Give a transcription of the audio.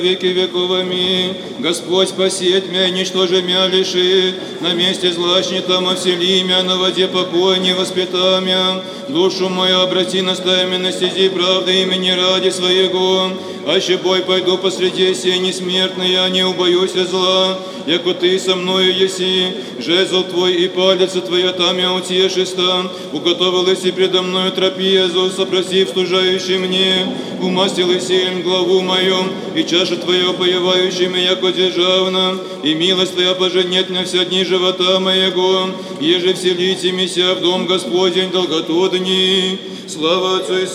веки веков, аминь. Господь спасет мя, ничтоже мя лиши, на месте злачни там овсели мя, на воде покой не воспита мя. Душу мою обрати, настави мя на стези правды имени ради своего. Аще бой пойду посреди сей несмертной, я не убоюсь зла, яко ты со мною еси, жезл твой и палец твоя там я утешиста. Уготовилась и предо мною трапезу, сопросив стужающий мне, умастил и сеем главу мою, и чаша твоя опоевающая меня, яко державна, и милость твоя поженет меня все дни живота моего, еже вселите мися в дом Господень долготу дни. Слава Отцу и